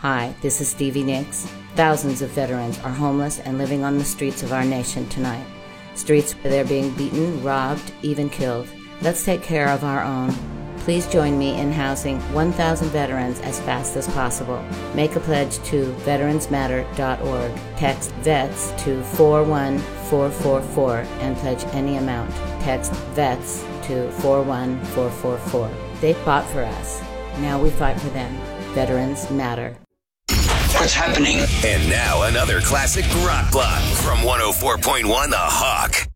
Hi, this is Stevie Nicks. Thousands of veterans are homeless and living on the streets of our nation tonight. Streets where they're being beaten, robbed, even killed. Let's take care of our own. Please join me in housing 1,000 veterans as fast as possible. Make a pledge to veteransmatter.org. Text VETS to 41444 and pledge any amount. Text VETS to 41444. They fought for us. Now we fight for them. Veterans matter. What's happening? And now another classic rock block from 104.1 The Hawk.